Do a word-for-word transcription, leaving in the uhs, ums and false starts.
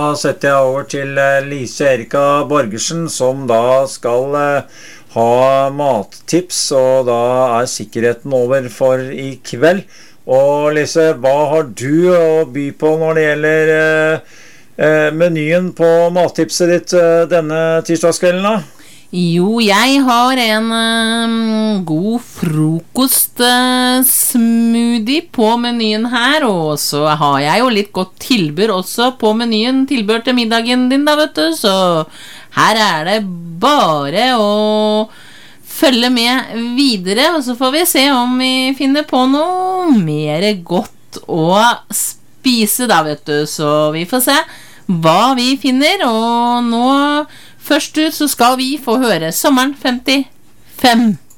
Da setter jeg over til Lise Erika Borgersen, som da skal ha mattips, og da er sikkerheten over for i kveld. Og Lise, hva har du å by på når det gjelder eh, menyen på mattipset ditt eh, denne tirsdagskvelden da? Jo, jeg har en um, god frokostsmoothie på menyen her, og så har jeg jo litt godt tilbør også på menyen, tilbør til middagen din da, vet du, så her er det bare å følge med videre, og så får vi se om vi finner på noe mer godt å spise da, vet du, så vi får se hva vi finner, og nå først ut så skal vi få høre Sommeren femtifem.